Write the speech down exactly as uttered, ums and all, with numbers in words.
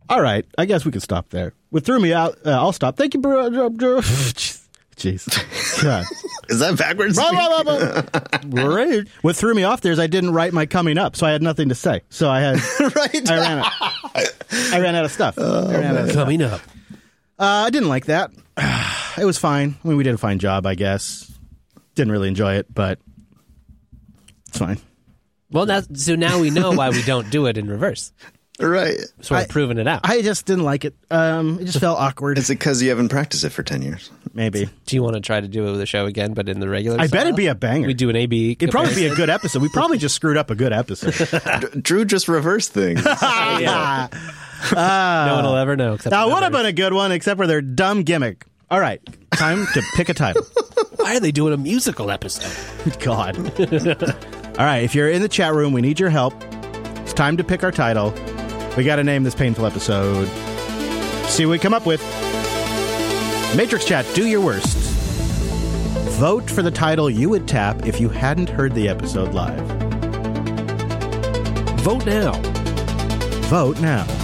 All right. I guess we can stop there. What threw me out, uh, I'll stop. Thank you, bro. Jeez. God. Is that backwards? Right. What threw me off there is I didn't write my coming up, so I had nothing to say. So I had, right. I ran out. I ran out of stuff. Oh, I ran out of coming stuff. up. Uh, I didn't like that. It was fine. I mean, we did a fine job, I guess. Didn't really enjoy it, but it's fine. Well, that's, so now we know why we don't do it in reverse. Right. So we're I- proving it out. I just didn't like it. Um, it just felt awkward. Is it because you haven't practiced it for ten years? Maybe. Do you want to try to do it with a show again, but in the regular I style? bet it'd be a banger. We do an A B. It'd probably be a good episode. We probably just screwed up a good episode. D- Drew just reversed things. Yeah. No one will ever know. Except That the would have members. been a good one, except for their dumb gimmick. All right, time to pick a title. Why are they doing a musical episode? God. All right, if you're in the chat room, we need your help. It's time to pick our title. We got to name this painful episode. See what we come up with. Matrix Chat, do your worst. Vote for the title you would tap if you hadn't heard the episode live. Vote now. Vote now.